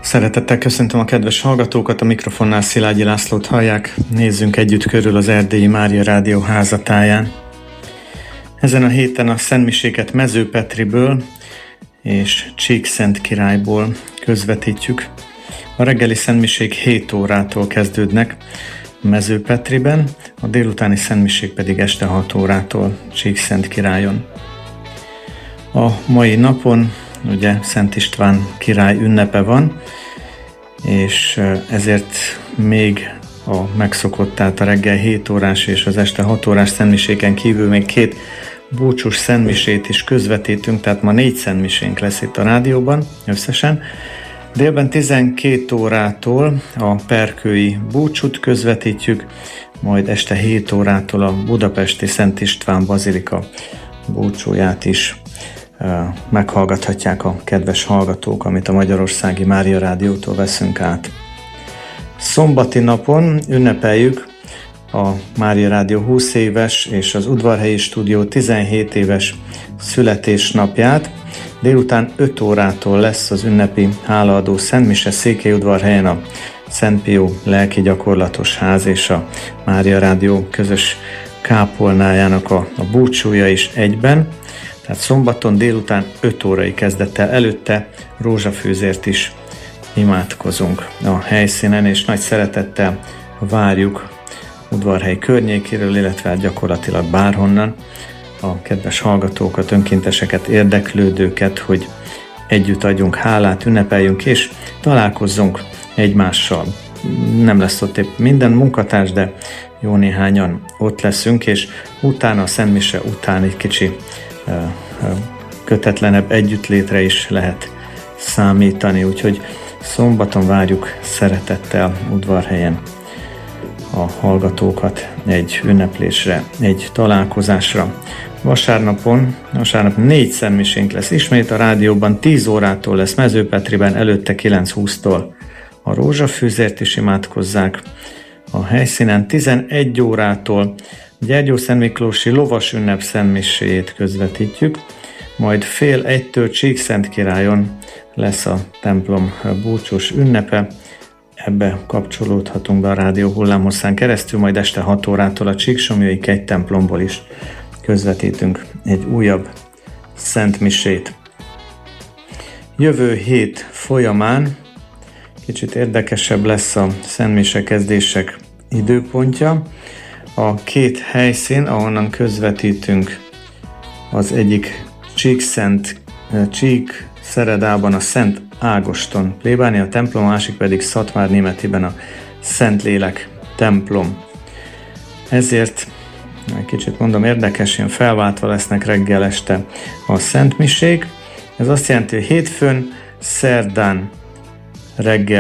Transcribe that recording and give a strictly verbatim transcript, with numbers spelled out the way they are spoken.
Szeretettel köszöntöm a kedves hallgatókat, a mikrofonnál Szilágyi Lászlót hallják. Nézzünk együtt körül az Erdélyi Mária Rádió házatáján. Ezen a héten a szentmiséket Mezőpetriből és Csíkszentkirályból közvetítjük. A reggeli szentmisék hét órától kezdődnek Mezőpetriben, a délutáni szentmisék pedig este hat órától Csíkszentkirályon. A mai napon ugye Szent István király ünnepe van, és ezért még a megszokott, tehát a reggel hét órás és az este hat órás szentmiséken kívül még két búcsús szentmisét is közvetítünk, tehát ma négy szentmisénk lesz itt a rádióban összesen. Délben tizenkét órától a perkői búcsút közvetítjük, majd este hét órától a budapesti Szent István bazilika búcsúját is meghallgathatják a kedves hallgatók, amit a Magyarországi Mária Rádiótól veszünk át. Szombati napon ünnepeljük a Mária Rádió húsz éves és az Udvarhelyi Stúdió tizenhét éves születésnapját. Délután öt órától lesz az ünnepi hálaadó szentmise Székelyudvarhelyen a Szent Pió lelki gyakorlatos ház és a Mária Rádió közös kápolnájának a, a búcsúja is egyben. Tehát szombaton délután öt órai kezdettel, előtte rózsafőzért is imádkozunk a helyszínen, és nagy szeretettel várjuk Udvarhely környékéről, illetve gyakorlatilag bárhonnan a kedves hallgatókat, önkénteseket, érdeklődőket, hogy együtt adjunk hálát, ünnepeljünk és találkozzunk egymással. Nem lesz ott épp minden munkatárs, de jó néhányan ott leszünk, és utána a szentmise után egy kicsi kötetlenebb együttlétre is lehet számítani, úgyhogy szombaton várjuk szeretettel Udvarhelyen a hallgatókat egy ünneplésre, egy találkozásra. Vasárnapon, vasárnap négy szentmisénk lesz ismét a rádióban, tíz órától lesz Mezőpetriben, előtte kilenc húsztól a rózsafűzért is imádkozzák a helyszínen, tizenegy órától Gyergyószentmiklósi lovas ünnep szentmiséjét közvetítjük, majd fél egytől Csíkszentkirályon lesz a templom búcsús ünnepe, ebbe kapcsolódhatunk be a rádió hullámhosszán keresztül, majd este hat órától a Csíksomlyai kegytemplomból is közvetítünk egy újabb szentmisét. Jövő hét folyamán kicsit érdekesebb lesz a szentmise kezdések időpontja. A két helyszín, ahonnan közvetítünk, az egyik Csíkszent, Csíkszeredában a Szent Ágoston plébánia templom, a másik pedig Szatmárnémetiben a Szentlélek templom. Ezért egy kicsit mondom érdekes, ilyen felváltva lesznek reggel este a szentmisék. Ez azt jelenti, hogy hétfőn, szerdán reggel